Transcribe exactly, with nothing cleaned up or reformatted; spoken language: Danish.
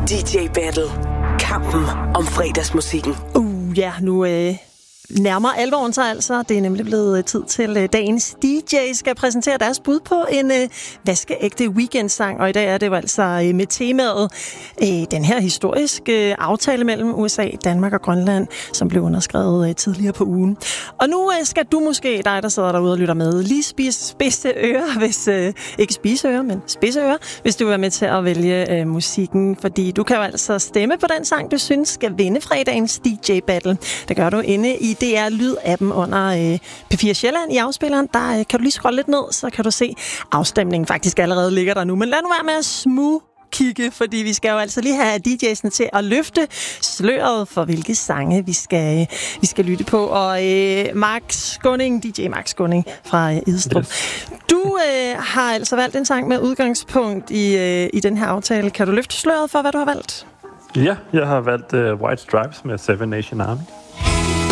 D J Battle. Kampen om fredagsmusikken. Uh, ja, nu øh, nærmer alvoren sig altså. Det er nemlig blevet tid til øh, dagens D J skal præsentere deres bud på en øh, vaskeægte weekendsang. Og i dag er det jo altså øh, med temaet øh, den her historiske øh, aftale mellem U S A, Danmark og Grønland, som blev underskrevet øh, tidligere på ugen. Og nu øh, skal du måske, dig der sidder derude og lytter med, lige spise spidse ører, hvis, øh, ikke spise ører, men spidse ører, hvis du vil være med til at vælge øh, musikken. Fordi du kan jo altså stemme på den sang, du synes skal vinde fredagens D J Battle. Det gør du inde i D R Lyd-appen under øh, P fire Sjælland i afspilleren. Der øh, kan du lige scrolle lidt ned, så kan du se afstemningen faktisk allerede ligger der nu. Men lad nu være med at smug kigge, fordi vi skal jo altså lige have D J'sene til at løfte sløret for, hvilke sange vi skal, vi skal lytte på. Og øh, Max Gunning, D J Max Gunning fra øh, Idstrup. Yes. Du øh, har altså valgt en sang med udgangspunkt i, øh, i den her aftale. Kan du løfte sløret for, hvad du har valgt? Ja, jeg har valgt uh, White Stripes med Seven Nation Army.